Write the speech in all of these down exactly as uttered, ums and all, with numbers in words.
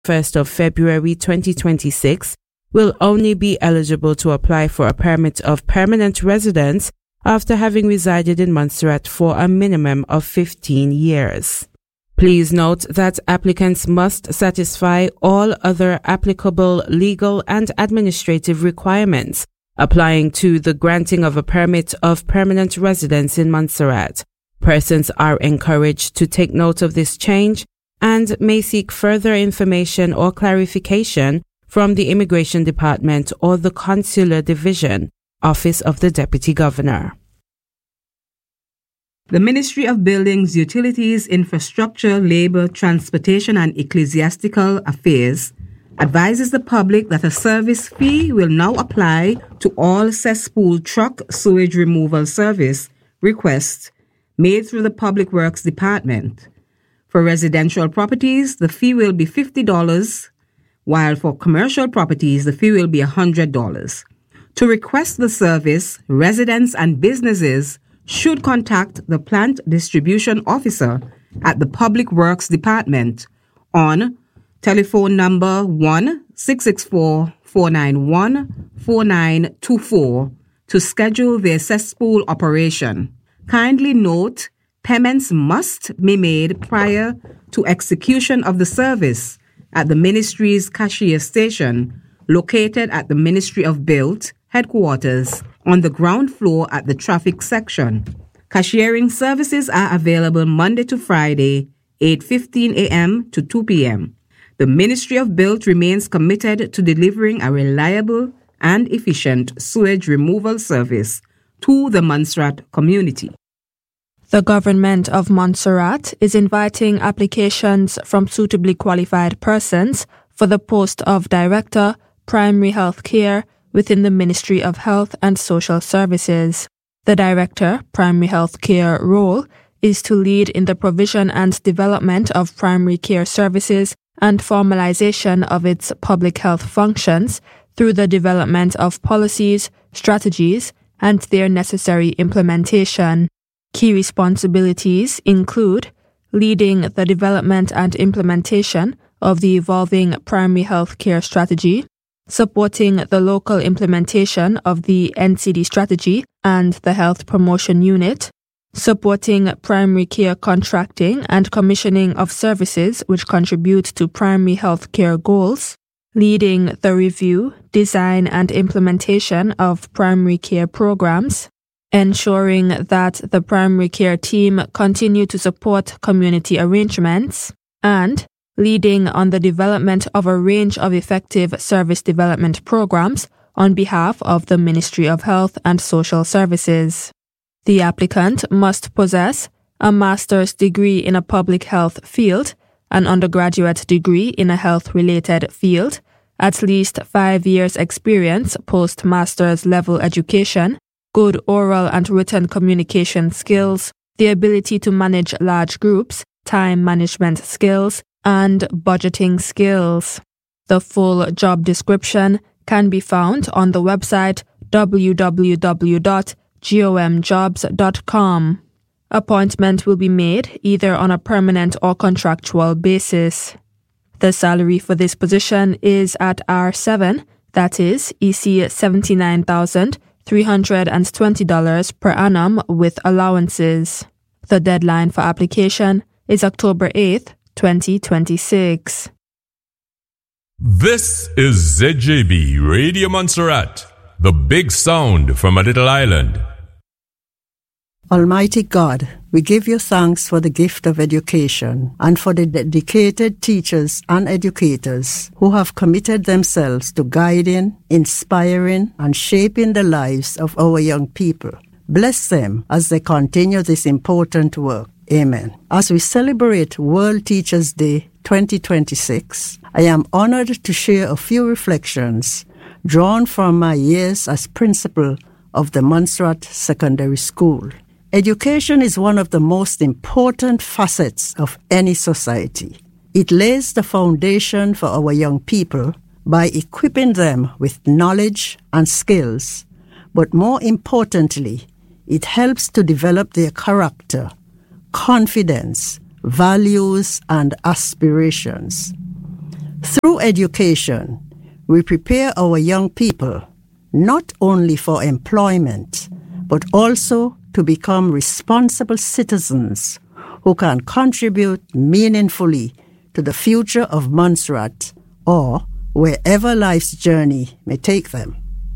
first of February twenty twenty-six, will only be eligible to apply for a permit of permanent residence after having resided in Montserrat for a minimum of fifteen years. Please note that applicants must satisfy all other applicable legal and administrative requirements applying to the granting of a permit of permanent residence in Montserrat. Persons are encouraged to take note of this change and may seek further information or clarification from the Immigration Department or the Consular Division, Office of the Deputy Governor. The Ministry of Buildings, Utilities, Infrastructure, Labour, Transportation and Ecclesiastical Affairs advises the public that a service fee will now apply to all cesspool truck sewage removal service requests made through the Public Works Department. For residential properties, the fee will be fifty dollars, while for commercial properties, the fee will be one hundred dollars. To request the service, residents and businesses should contact the Plant Distribution Officer at the Public Works Department on telephone number one six six four, four nine one, four nine two four to schedule their cesspool operation. Kindly note, payments must be made prior to execution of the service at the Ministry's cashier station, located at the Ministry of Build headquarters on the ground floor at the traffic section. Cashiering services are available Monday to Friday, eight fifteen a.m. to two p.m. The Ministry of Build remains committed to delivering a reliable and efficient sewage removal service to the Montserrat community. The Government of Montserrat is inviting applications from suitably qualified persons for the post of Director, Primary Health Care within the Ministry of Health and Social Services. The Director, Primary Health Care role is to lead in the provision and development of primary care services and formalization of its public health functions through the development of policies, strategies, and their necessary implementation. Key responsibilities include leading the development and implementation of the evolving primary health care strategy, supporting the local implementation of the N C D strategy and the Health Promotion Unit, supporting primary care contracting and commissioning of services which contribute to primary health care goals, leading the review, design and implementation of primary care programs, ensuring that the primary care team continue to support community arrangements, and leading on the development of a range of effective service development programs on behalf of the Ministry of Health and Social Services. The applicant must possess a master's degree in a public health field, an undergraduate degree in a health-related field, at least five years experience post-master's level education, good oral and written communication skills, the ability to manage large groups, time management skills, and budgeting skills. The full job description can be found on the website w w w dot gom jobs dot com. Appointment will be made either on a permanent or contractual basis. The salary for this position is at R seven, that is E C seventy-nine thousand three hundred twenty dollars per annum with allowances. The deadline for application is October eighth, twenty twenty-six. This is Z J B Radio Montserrat, the big sound from a little island. Almighty God, we give you thanks for the gift of education and for the dedicated teachers and educators who have committed themselves to guiding, inspiring, and shaping the lives of our young people. Bless them as they continue this important work. Amen. As we celebrate World Teachers Day twenty twenty-six, I am honored to share a few reflections drawn from my years as principal of the Montserrat Secondary School. Education is one of the most important facets of any society. It lays the foundation for our young people by equipping them with knowledge and skills, but more importantly, it helps to develop their character, confidence, values, and aspirations. Through education, we prepare our young people not only for employment, but also to become responsible citizens who can contribute meaningfully to the future of Montserrat or wherever life's journey may take them.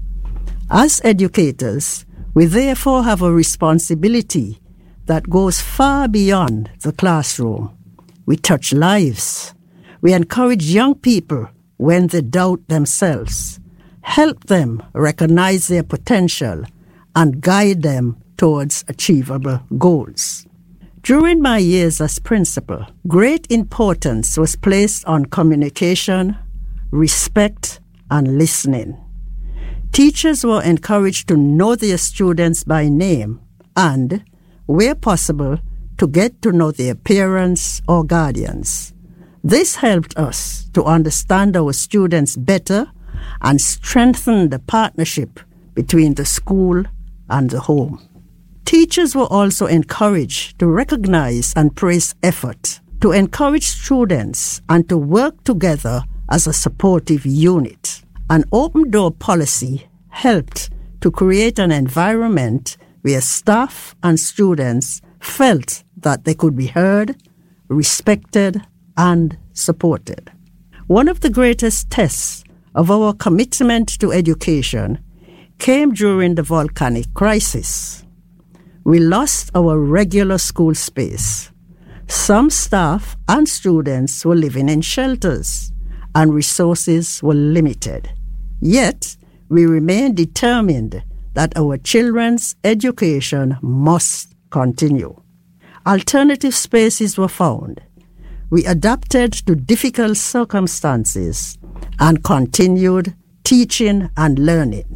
As educators, we therefore have a responsibility that goes far beyond the classroom. We touch lives. We encourage young people when they doubt themselves, help them recognize their potential, and guide them towards achievable goals. During my years as principal, great importance was placed on communication, respect, and listening. Teachers were encouraged to know their students by name and, where possible, to get to know their parents or guardians. This helped us to understand our students better and strengthen the partnership between the school and the home. Teachers were also encouraged to recognize and praise effort, to encourage students, and to work together as a supportive unit. An open-door policy helped to create an environment where staff and students felt that they could be heard, respected, and supported. One of the greatest tests of our commitment to education came during the volcanic crisis. We lost our regular school space. Some staff and students were living in shelters, and resources were limited. Yet, we remain determined that our children's education must continue. Alternative spaces were found. We adapted to difficult circumstances and continued teaching and learning.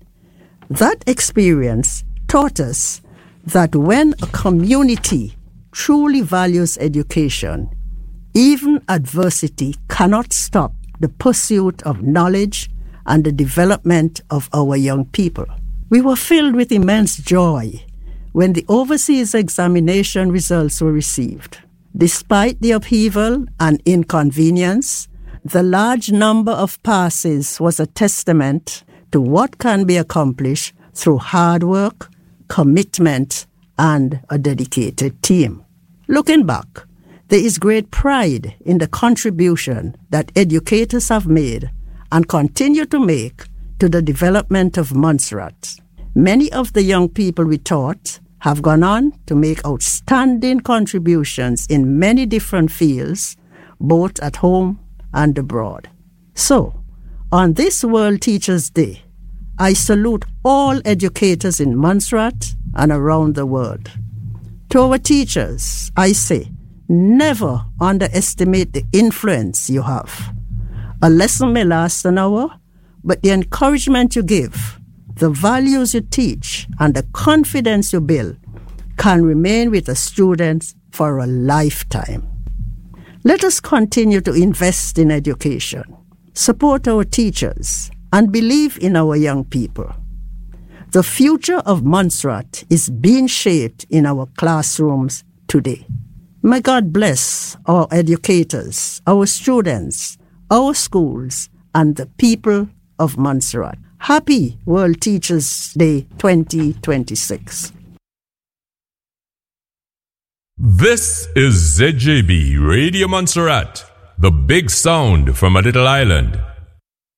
That experience taught us that when a community truly values education, even adversity cannot stop the pursuit of knowledge and the development of our young people. We were filled with immense joy when the overseas examination results were received. Despite the upheaval and inconvenience, the large number of passes was a testament to what can be accomplished through hard work, commitment, and a dedicated team. Looking back, there is great pride in the contribution that educators have made and continue to make to the development of Montserrat. Many of the young people we taught have gone on to make outstanding contributions in many different fields, both at home and abroad. So, on this World Teachers' Day, I salute all educators in Montserrat and around the world. To our teachers, I say, never underestimate the influence you have. A lesson may last an hour, but the encouragement you give, the values you teach, and the confidence you build can remain with the students for a lifetime. Let us continue to invest in education, support our teachers, and believe in our young people. The future of Montserrat is being shaped in our classrooms today. May God bless our educators, our students, our schools, and the people of Montserrat. Happy World Teachers' Day twenty twenty-six. This is Z J B Radio Montserrat, the big sound from a little island.